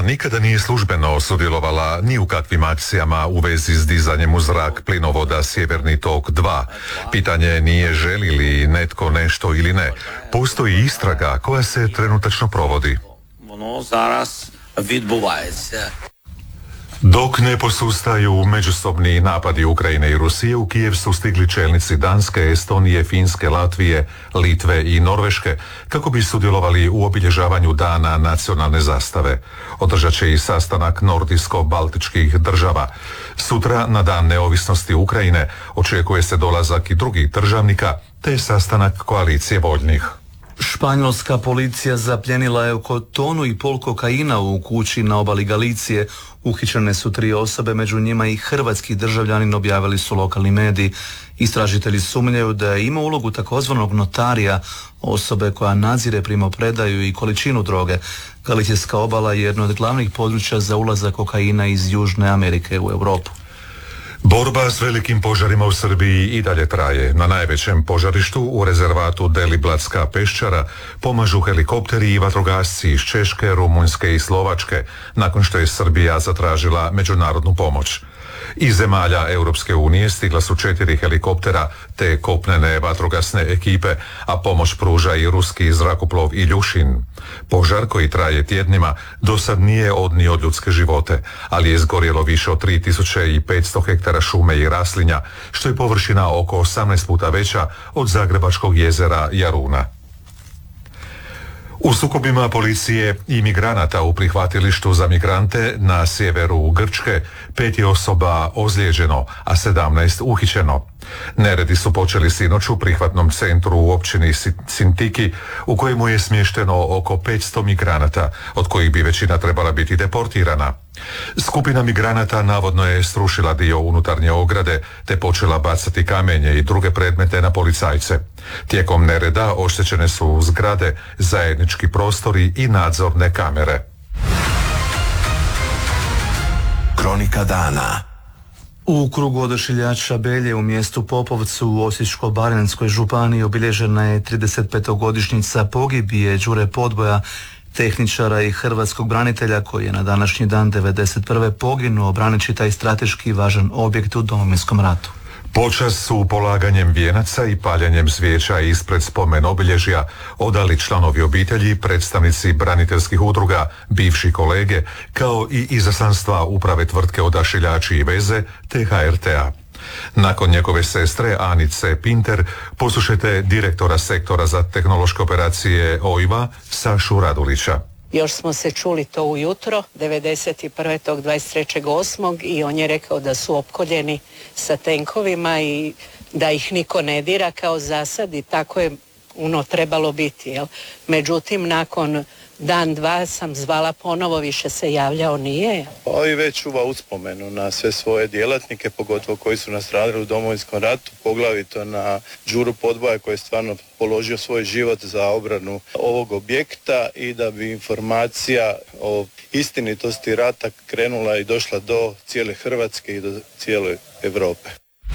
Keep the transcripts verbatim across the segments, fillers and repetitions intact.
nikada nije službeno sudjelovala ni u kakvim akcijama u vezi s dizanjem u zrak plinovoda Sjeverni tok dva. Pitanje nije želi li netko nešto ili ne. Postoji istraga koja se trenutačno provodi. Dok ne posustaju međusobni napadi Ukrajine i Rusije, u Kijev su stigli čelnici Danske, Estonije, Finske, Latvije, Litve i Norveške kako bi sudjelovali u obilježavanju Dana nacionalne zastave. Održat će i sastanak nordijsko-baltičkih država. Sutra, na Dan neovisnosti Ukrajine, očekuje se dolazak i drugih državnika te sastanak koalicije voljnih. Španjolska policija zapljenila je oko tonu i pol kokaina u kući na obali Galicije. Uhićene su tri osobe, među njima i hrvatski državljanin, objavili su lokalni mediji. Istražitelji sumnjaju da je imao ulogu takozvanog notarija, osobe koja nadzire primopredaju i količinu droge. Galicijska obala je jedno od glavnih područja za ulazak kokaina iz Južne Amerike u Europu. Borba s velikim požarima u Srbiji i dalje traje. Na najvećem požarištu u rezervatu Deliblatska peščara pomažu helikopteri i vatrogasci iz Češke, Rumunjske i Slovačke, nakon što je Srbija zatražila međunarodnu pomoć. Iz zemalja Europske unije stigla su četiri helikoptera te kopnene vatrogasne ekipe, a pomoć pruža i ruski zrakoplov Iljušin. Požar, koji traje tjednima, do sad nije odnio ljudske živote, ali je izgorjelo više od tri tisuće petsto hektara šume i raslinja, što je površina oko osamnaest puta veća od Zagrebačkog jezera Jaruna. U sukobima policije i migranata u prihvatilištu za migrante na sjeveru Grčke pet je osoba ozlijeđeno, a sedamnaest uhićeno. Neredi su počeli sinoć u prihvatnom centru u općini Sintiki, u kojemu je smješteno oko petsto migranata, od kojih bi većina trebala biti deportirana. Skupina migranata navodno je srušila dio unutarnje ograde te počela bacati kamenje i druge predmete na policajce. Tijekom nereda oštećene su zgrade, zajednički prostori i nadzorne kamere. Kronika dana. U krugu Odašiljača Belje u mjestu Popovcu u Osječko-baranjskoj županiji obilježena je tridesetpetogodišnjica pogibije Đure Podboja, tehničara i hrvatskog branitelja koji je na današnji dan devedeset prve poginuo braneći taj strateški važan objekt u Domovinskom ratu. Počast su polaganjem vijenaca i paljenjem svijeća ispred spomen obilježja odali članovi obitelji, predstavnici braniteljskih udruga, bivši kolege, kao i izaslanstva uprave tvrtke Odašiljači i veze te ha er te a. Nakon njegove sestre Anice Pinter poslušajte direktora sektora za tehnološke operacije O I V-a Sašu Radulića. Još smo se čuli to ujutro, devedeset prve tog dvadeset trećeg osmog i on je rekao da su opkoljeni sa tenkovima i da ih niko ne dira kao zasad i tako je ono trebalo biti. Jel? Međutim, nakon dan, dva sam zvala ponovo, više se javljao nije. Pa i već čuva uspomenu na sve svoje djelatnike, pogotovo koji su nastradali u Domovinskom ratu, poglavito na Đuru Podboja koji je stvarno položio svoj život za obranu ovog objekta i da bi informacija o istinitosti rata krenula i došla do cijele Hrvatske i do cijele Europe.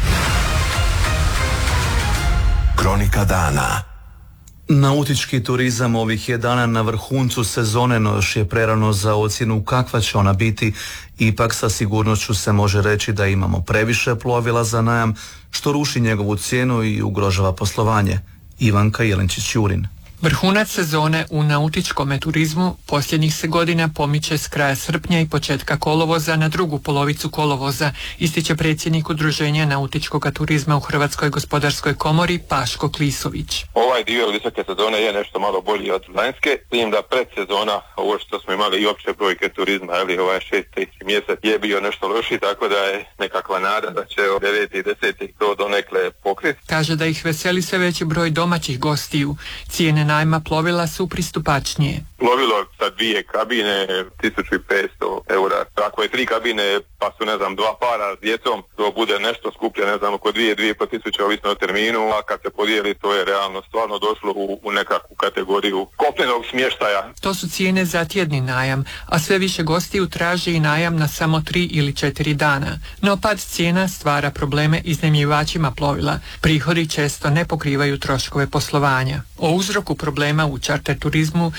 Kronika dana. Nautički turizam ovih je dana na vrhuncu sezone, no još je prerano za ocjenu kakva će ona biti. Ipak sa sigurnošću se može reći da imamo previše plovila za najam, što ruši njegovu cijenu i ugrožava poslovanje. Ivanka Jelenčić-Jurin. Vrhunac sezone u nautičkom turizmu posljednjih se godina pomiče s kraja srpnja i početka kolovoza na drugu polovicu kolovoza, ističe predsjednik Udruženja nautičkog turizma u Hrvatskoj gospodarskoj komori Paško Klisović. Ovaj dio visoke sezone je nešto malo bolji od lanjske, s tim da predsezona, ovo što smo imali i opće brojke turizma, ali ovaj šesti mjesec je bio nešto loši, tako da je nekakva nada da će deveti i deseti to donekle pokriti. Kaže da ih veseli sve veći broj domaćih gostiju. Cijene najma plovila su pristupačnije. Plovilo sa dvije kabine, tisuću petsto eura. Ako je tri kabine, pa su, ne znam, dva para s djecom, to bude nešto skuplje, ne znam, oko dvije, dvije po tisuće, ovisno o terminu, a kad se podijeli, to je realno stvarno došlo u, u nekakvu kategoriju kopnenog smještaja. To su cijene za tjedni najam, a sve više gostiju traži i najam na samo tri ili četiri dana. No pad cijena stvara probleme iznajmljivačima plovila. Prihodi često ne pokrivaju troškove poslovanja. O uzroku problema u čarter turizmu u prvom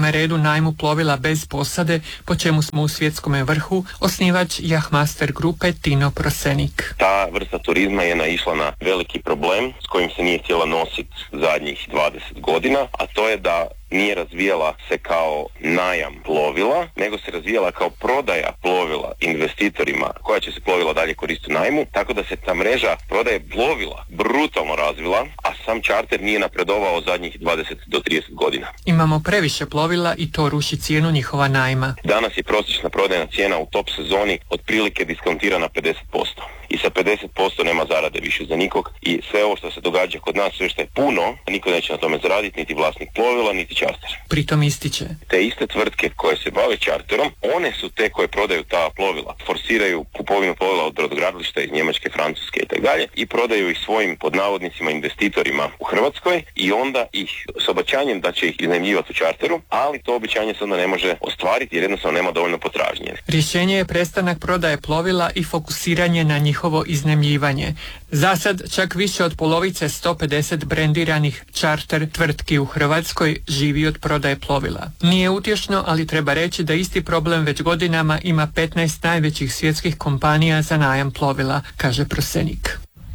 prvome redu najmu plovila bez posade, po čemu smo u svjetskome vrhu, osnivač Yachtmaster grupe Tino Prosenik. Ta vrsta turizma je naišla na veliki problem s kojim se nije htjela nositi zadnjih dvadeset godina, a to je da nije razvijala se kao najam plovila, nego se razvijala kao prodaja plovila investitorima koja će se plovila dalje koristiti u najmu, tako da se ta mreža prodaje plovila brutalno razvila, a sam čarter nije napredovao zadnjih dvadeset do trideset godina. Imamo previše plovila i to ruši cijenu njihova najma. Danas je prosječna prodajna cijena u top sezoni otprilike diskontirana pedeset posto. I sa pedeset posto nema zarade više za nikog i sve ovo što se događa kod nas, sve što je puno, niko neće na tome zaraditi, niti vlasnik plovila, niti čarter. Pritom ističe. Te iste tvrtke koje se bave čarterom, one su te koje prodaju ta plovila, forsiraju kupovinu plovila od brodogradilišta iz Njemačke, Francuske i tako dalje i prodaju ih svojim pod navodnicima investitorima u Hrvatskoj i onda ih s obećanjem da će ih iznajmljivati u čarteru, ali to obećanje se onda ne može ostvariti jer jednostavno nema dovoljno potražnje. Rješenje je prestanak prodaje plovila i fokusiranje na njihovo iznajmljivanje. Zasad čak više od polovice sto pedeset brendiranih čarter tvrtki u Hrvatskoj živi od prodaje plovila. Nije utješno, ali treba reći da isti problem već godinama ima petnaest najvećih svjetskih kompanija za najam plovila, kaže Prosenik.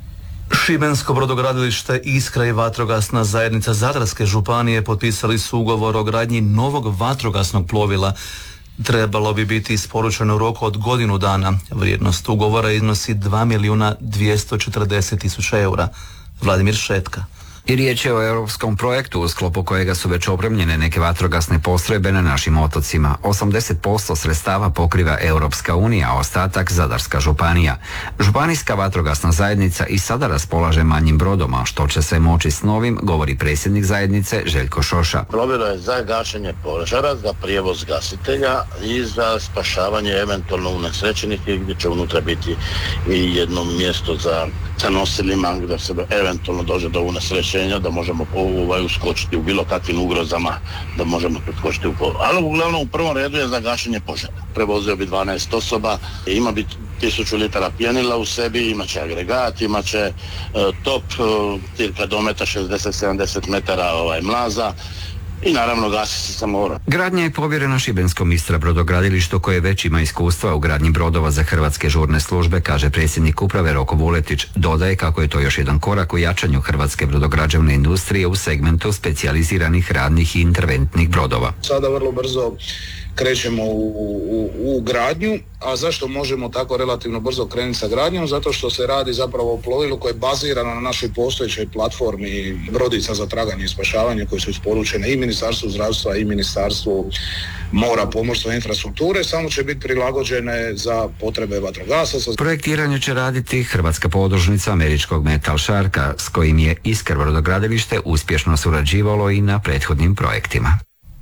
Šibensko brodogradilište Iskra i vatrogasna zajednica Zadarske županije potpisali su ugovor o gradnji novog vatrogasnog plovila. Trebalo bi biti isporučeno u roku od godinu dana. Vrijednost ugovora iznosi dva milijuna dvjesto četrdeset tisuća eura. Vladimir Šetka. I riječ je o europskom projektu u sklopu kojega su već opremljene neke vatrogasne postrojbe na našim otocima. osamdeset posto sredstava pokriva Europska unija, a ostatak Zadarska županija. Županijska vatrogasna zajednica i sada raspolaže manjim brodom, a što će se moći s novim, govori predsjednik zajednice Željko Šoša. Plovilo je za gašenje požara, za prijevoz gasitelja i za spašavanje eventualno unesrećenih gdje će unutra biti i jedno mjesto za, za nosilima gdje se eventualno dođe do unesrećenja, da možemo ovaj, uskočiti u bilo kakvim ugrozama, da možemo preskočiti u polu. Ali uglavnom u prvom redu je za gašenje požara. Prevozio bi dvanaest osoba, ima bi tisuću litara pjenila u sebi, imaće agregat, imaće uh, top, uh, cirka dometa šezdeset do sedamdeset metara ovaj, mlaza, i naravno gasi se sa mora. Gradnja je povjerena šibenskom Istra brodogradilištu koje već ima iskustva u gradnji brodova za hrvatske žurne službe, kaže predsjednik uprave Roko Vuletić. Dodaje kako je to još jedan korak u jačanju hrvatske brodograđevne industrije u segmentu specijaliziranih radnih i interventnih brodova. Sada vrlo brzo krećemo u, u, u gradnju, a zašto možemo tako relativno brzo krenuti sa gradnjom? Zato što se radi zapravo o plovilu koje je bazirano na našoj postojećoj platformi brodica za traganje i spašavanje koje su isporučene i Ministarstvu zdravstva i Ministarstvu mora, pomorstva i infrastrukture, samo će biti prilagođene za potrebe vatrogasaca. Projektiranje će raditi hrvatska podružnica američkog Metal Sharka s kojim je Iskra brodogradilište uspješno surađivalo i na prethodnim projektima.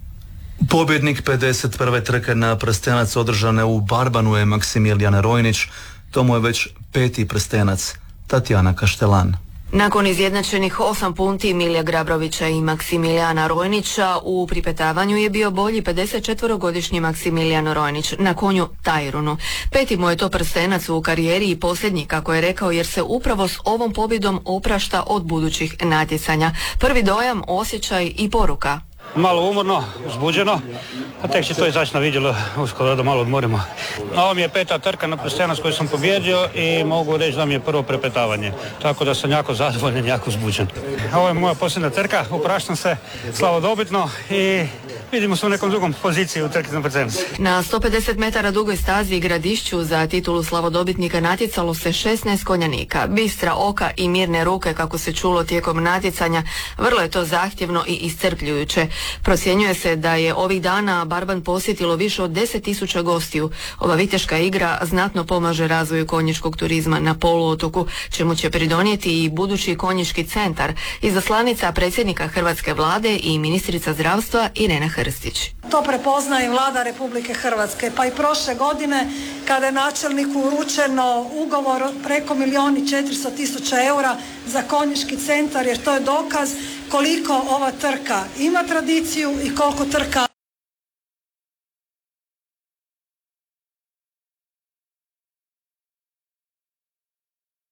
Pobjednik pedeset prve trke na prstenac održane u Barbanu je Maksimilijan Rojnić. To mu je već peti prstenac. Tatjana Kaštelan. Nakon izjednačenih osam punti Milija Grabrovića i Maksimilijana Rojnića, u pripetavanju je bio bolji pedesetčetverogodišnji Maksimilijan Rojnić na konju Tajrunu. Peti mu je to prstenac u karijeri i posljednji, kako je rekao, jer se upravo s ovom pobjedom oprašta od budućih natjecanja. Prvi dojam, osjećaj i poruka. Malo umorno, uzbuđeno, a tek će to izaći na vidjelo, uskoro da malo odmorimo. Ovo mi je peta trka na prstenac koju sam pobjedio i mogu reći da mi je prvo prepetavanje, tako da sam jako zadovoljan, jako uzbuđen. Ovo je moja posljedna trka, opraštam se slavodobitno i vidimo se u nekom drugom poziciji u trki na prstenac. Na sto pedeset metara dugoj stazi i Gradišću za titulu slavodobitnika natjecalo se šesnaest konjanika. Bistra oka i mirne ruke, kako se čulo tijekom natjecanja, vrlo je to zahtjevno i iscrpljujuće. Procjenjuje se da je ovih dana Barban posjetilo više od deset tisuća gostiju. Ova viteška igra znatno pomaže razvoju konjičkog turizma na poluotoku, čemu će pridonijeti i budući konjički centar. Izaslanica predsjednika Hrvatske vlade i ministrica zdravstva Irena Hrstić. To prepoznaje vlada Republike Hrvatske, pa i prošle godine kada je načelniku uručeno ugovor preko milijun i četiristo tisuća eura za konjički centar, jer to je dokaz koliko ova trka ima tradiciju i koliko trka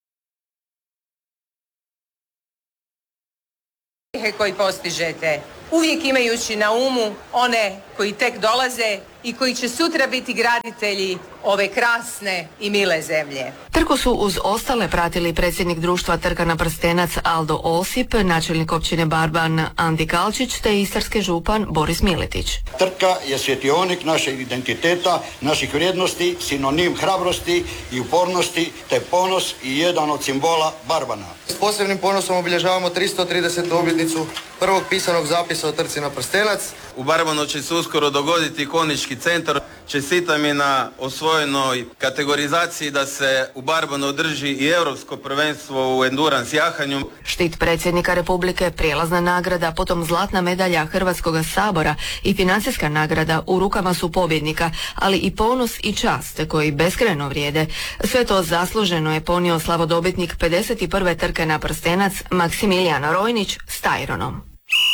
koji postižete uvijek imajući na umu one koji tek dolaze i koji će sutra biti graditelji ove krasne i mile zemlje. Trku su uz ostale pratili predsjednik društva Trka na prstenac Aldo Osip, načelnik općine Barban Andi Kalčić te istarski župan Boris Miletić. Trka je svjetionik našeg identiteta, naših vrijednosti, sinonim hrabrosti i upornosti te ponos i jedan od simbola Barbana. S posebnim ponosom obilježavamo tristo tridesetu obljetnicu prvog pisanog zapisa o trci na prstenac. U Barbanu će se uskoro dogoditi konjički centar. Čestitam je na osvojenoj kategorizaciji da se u Barbanu održi i europsko prvenstvo u endurance jahanju. Štit predsjednika Republike, prijelazna nagrada, potom zlatna medalja Hrvatskog sabora i financijska nagrada u rukama su pobjednika, ali i ponos i čast koji beskrajno vrijede. Sve to zasluženo je ponio slavodobitnik pedeset prve trke na prstenac Maksimilijan Rojnić s Tajronom.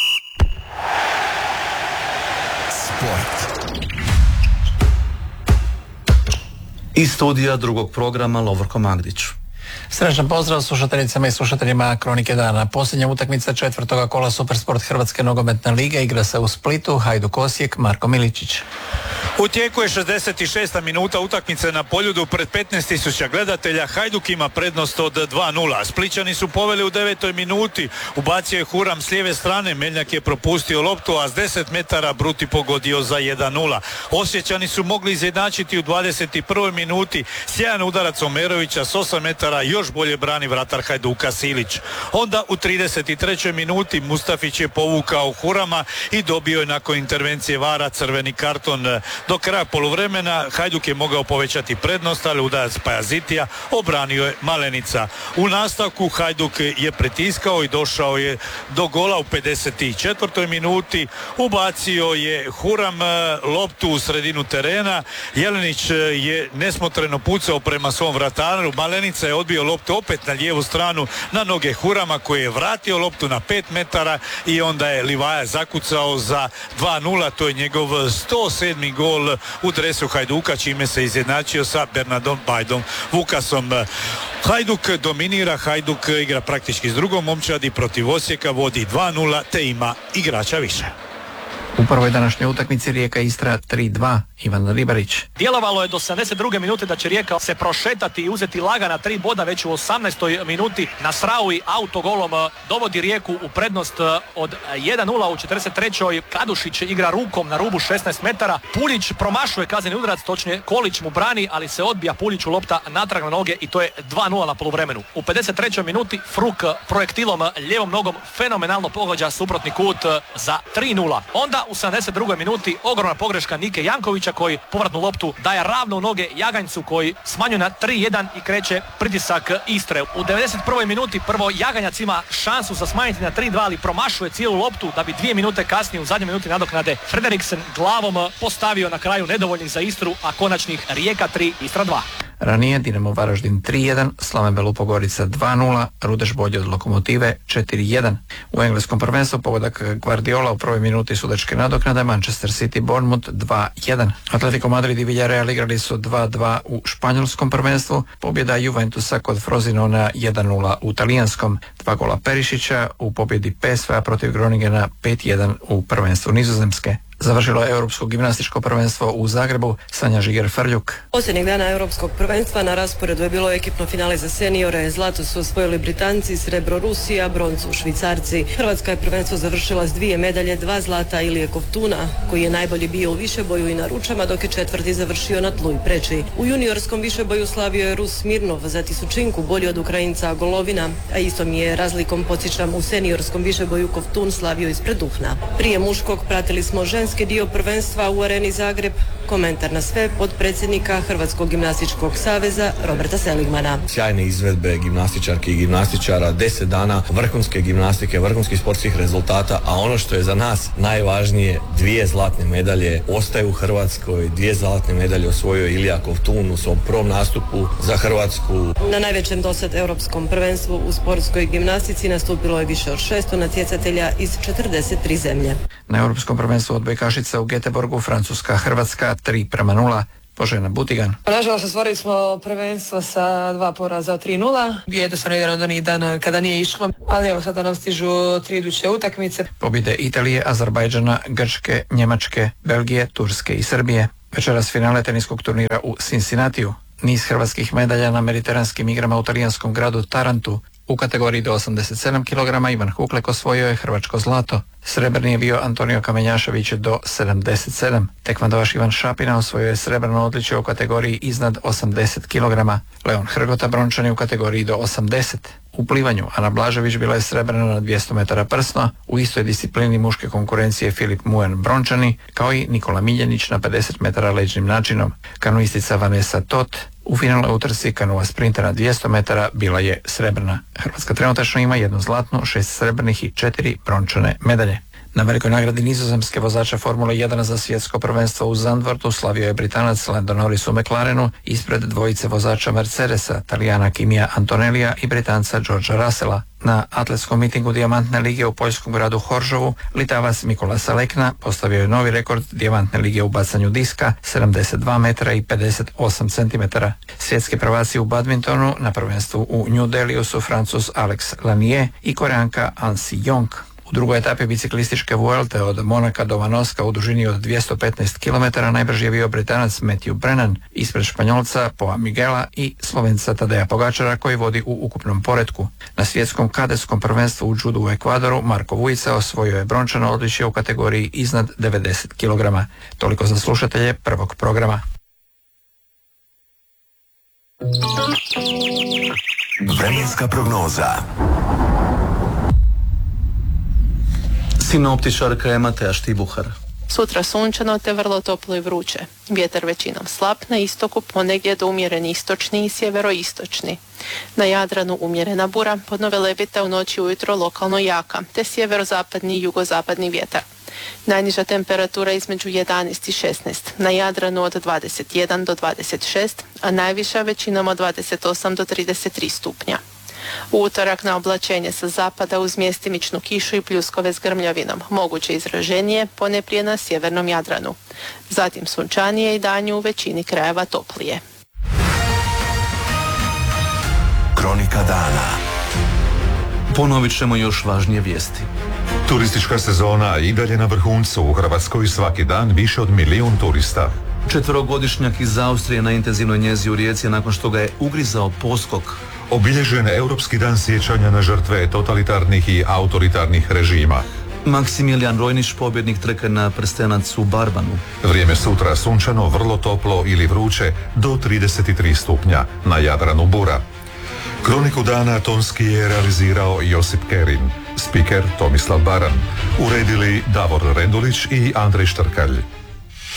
Sport. Iz studija drugog programa Lovorko Magdić. Srećan pozdrav slušateljicama i slušateljima Kronike dana. Posljednja utakmica četvrtoga kola Supersport Hrvatske nogometne lige igra se u Splitu. Hajduk Osijek, Marko Miličić. U tijeku je šezdeset šesta minuta utakmice na Poljudu pred petnaest tisuća gledatelja. Hajduk ima prednost od dva nula. Splićani su poveli u devetoj minuti. Ubacio je Huram s lijeve strane. Meljak je propustio loptu, a s deset metara Bruti pogodio za jedan nula. Osječani su mogli izjednačiti u dvadeset prvoj minuti. Sjajan udarac Omerovića s osam metara još bolje brani vratar Hajduka Silić. Onda u trideset trećoj minuti Mustafić je povukao Hurama i dobio je nakon intervencije vara crveni karton. Do kraja poluvremena Hajduk je mogao povećati prednost, ali udarac Pajazitija obranio je Malenica. U nastavku Hajduk je pritiskao i došao je do gola u pedeset četvrtoj minuti. Ubacio je Huram loptu u sredinu terena. Jelenić je nesmotreno pucao prema svom vrataru. Malenica je odbio loptu opet na lijevu stranu na noge Hurama koji je vratio loptu na pet metara i onda je Livaja zakucao za dva nula. To je njegov sto sedmi gol u dresu Hajduka, čime se izjednačio sa Bernardom Bajdom Vukasom. Hajduk dominira, Hajduk igra praktički s drugom momčadi protiv Osijeka, vodi dva nula te ima igrača više. U prvoj današnjoj utakmici Rijeka Istra tri dva, Ivan Ribarić. Djelovalo je do sedamdeset druge minute da će Rijeka se prošetati i uzeti lagana tri boda. Već u osamnaestoj minuti Nasraoui autogolom dovodi Rijeku u prednost od jedan nula. U četrdeset trećoj Kadušić igra rukom na rubu šesnaest metara. Puljić promašuje kazneni udarac, točnije Kolić mu brani, ali se odbija Puljiću lopta natrag na noge i to je dva nula na poluvremenu. U pedeset trećoj minuti Fruk projektilom lijevom nogom fenomenalno pogađa suprotni kut za tri nula. Onda u sedamdeset drugoj minuti ogromna pogreška Nike Jankovića koji povratnu loptu daje ravno u noge Jaganjcu koji smanjuje na tri jedan i kreće pritisak Istre. U devedeset prvoj minuti prvo Jaganjac ima šansu za smanjiti na tri dva, ali promašuje cijelu loptu da bi dvije minute kasnije u zadnjoj minuti nadoknade Frederiksen glavom postavio na kraju nedovoljnih za Istru, a konačnih Rijeka tri, Istra dva. Ranije Dinamo Varaždin tri jedan, Slaven Belupogorica dva nula, Rudeš bolje od Lokomotive četiri jedan. U engleskom prvenstvu pogodak Guardiola u prvoj minuti sudačke nadoknade, Manchester City Bournemouth dva jedan. Atletico Madrid i Villarreal igrali su dva dva u španjolskom prvenstvu, pobjeda Juventusa kod Frosinona jedan nula u talijanskom, dva gola Perišića u pobjedi P S V protiv Groningena pet jedan u prvenstvu Nizozemske. Završilo je Europsko gimnastičko prvenstvo u Zagrebu. Sanja Žiger-Frljuk. Posljednjeg dana Europskog prvenstva na rasporedu je bilo ekipno finale za seniore. Zlato su osvojili Britanci, srebro Rusija, broncu Švicarci. Hrvatska je prvenstvo završila s dvije medalje, dva zlata Ilije Kovtuna, koji je najbolji bio u višeboju i na ručama, dok je četvrti završio na tlu i preči. U juniorskom višeboju slavio je Rus Smirnov, za tisućinku bolji od Ukrajinca Golovina, a istom je razlikom, podsjećam, u seniorskom višeboju Kovtun slavio ispred Duhna. Prije muškog pratili smo ženski dio prvenstva u Areni Zagreb. Komentar na sve potpredsjednika Hrvatskog gimnastičkog saveza Roberta Seligmana. Sjajne izvedbe gimnastičarki i gimnastičara, deset dana vrhunske gimnastike, vrhunskih sportskih rezultata, a ono što je za nas najvažnije, dvije zlatne medalje ostaju u Hrvatskoj, dvije zlatne medalje osvojio Ilija Kovtun u svom prvom nastupu za Hrvatsku. Na najvećem dosad europskom prvenstvu u sportskoj gimnastici nastupilo je više od šesto natjecatelja iz četrdeset tri zemlje. Na europskom prvenstvu odbojkašica u Göteborgu Francuska Hrvatska tri prema nula. Božena Butigan. Nažalost, ostvarili smo prvenstvo sa dva poraza od tri nula. Jednostavno jedan od onih dana kada nije išlo. ali evo sada nam stižu tri iduće utakmice. Pobjede Italije, Azerbajdžana, Grčke, Njemačke, Belgije, Turske i Srbije. Večeras finale teniskog turnira u Cincinnatiju. Niz hrvatskih medalja na mediteranskim igrama u talijanskom gradu Tarantu. U kategoriji do osamdeset sedam kilograma Ivan Huklek osvojio je hrvačko zlato. Srebrni je bio Antonio Kamenjašević do sedamdeset sedam. Tekvandovaš Ivan Šapina osvojio je srebrno odličje u kategoriji iznad osamdeset kilograma. Leon Hrgota brončan je u kategoriji do osamdeset. U plivanju Ana Blažević bila je srebrna na dvjesto metara prsno, u istoj disciplini muške konkurencije Filip Muen brončani, kao i Nikola Miljenić na pedeset metara leđnim načinom. Kanuistica Vanessa Tot u finalnoj utrci kanua sprinta na dvjesto metara bila je srebrna. Hrvatska trenutačno ima jednu zlatnu, šest srebrnih i četiri brončane medalje. Na velikoj nagradi Nizozemske vozača Formule jedan za svjetsko prvenstvo u Zandvortu slavio je Britanac Lando Norris u McLarenu ispred dvojice vozača Mercedesa, Talijana Kimija Antonellija i Britanca Georgea Russella. Na atletskom mitingu Dijamantne lige u poljskom gradu Horžovu Litavac Mikola Salekna postavio je novi rekord Dijamantne lige u bacanju diska sedamdeset dva metra i pedeset osam centimetara. Svjetski prvaci u badmintonu na prvenstvu u New Delhiju su Francuz Alex Lanier i Koreanka Ansi Jong. U drugoj etapi biciklističke Vuelte od Monaka do Vanoska u dužini od dvjesto petnaest kilometara najbrži je bio Britanac Matthew Brennan ispred Španjolca Poa Miguela i Slovenca Tadeja Pogačara koji vodi u ukupnom poretku. Na svjetskom kadetskom prvenstvu u judu u Ekvadoru Marko Vujica osvojio je brončano odličje u kategoriji iznad devedeset kilograma. Toliko za slušatelje prvog programa. Vremenska prognoza. Sinoptičarka je Mateja Štibuhar. Sutra sunčano te vrlo toplo i vruće. Vjetar većinom slab, na istoku ponegdje do umjereni istočni i sjeveroistočni. Na Jadranu umjerena bura, podnove lebita u noći ujutro lokalno jaka, te sjeverozapadni i jugozapadni vjetar. Najniža temperatura između jedanaest i šesnaest, na Jadranu od dvadeset jedan do dvadeset šest, a najviša većinom od dvadeset osam do trideset tri stupnja. U utorak na oblačenje sa zapada uz mjestimičnu kišu i pljuskove s grmljavinom, moguće izraženije ponajprije na sjevernom Jadranu. Zatim sunčanije i danju u većini krajeva toplije. Kronika dana. Ponovit ćemo još važnije vijesti. Turistička sezona i dalje na vrhuncu, u Hrvatskoj svaki dan više od milijun turista. Četverogodišnjak iz Austrije na intenzivnoj njezi u Rijeci nakon što ga je ugrizao poskok. Obilježen Europski dan sjećanja na žrtve totalitarnih i autoritarnih režima. Maksimilijan Rojnić, pobjednik trke na prstenac u Barbanu. Vrijeme sutra sunčano, vrlo toplo ili vruće do trideset tri stupnja, na Jadranu bura. Kroniku dana tonski je realizirao Josip Kerin, spiker Tomislav Baran, uredili Davor Rendulić i Andrej Štrkalj.